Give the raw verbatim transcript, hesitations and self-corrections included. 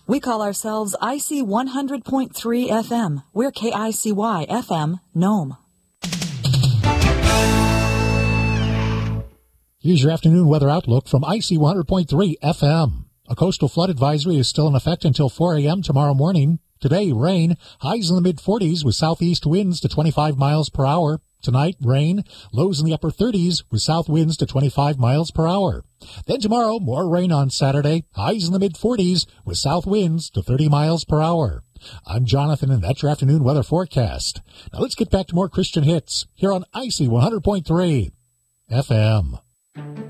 We call ourselves I C one hundred point three F M. We're K I C Y F M, Nome. Here's your afternoon weather outlook from I C one hundred point three F M. A coastal flood advisory is still in effect until four a.m. tomorrow morning. Today, rain, highs in the mid-forties with southeast winds to twenty-five miles per hour. Tonight, rain, lows in the upper thirties with south winds to twenty-five miles per hour. Then tomorrow, more rain on Saturday, highs in the mid-forties with south winds to thirty miles per hour. I'm Jonathan, and that's your afternoon weather forecast. Now let's get back to more Christian hits here on I C one hundred point three F M.